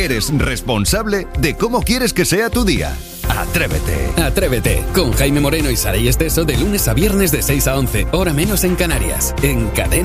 Eres responsable de cómo quieres que sea tu día. Atrévete. Atrévete con Jaime Moreno y Saray Esteso de lunes a viernes de 6 a 11, hora menos en Canarias, en Cadena.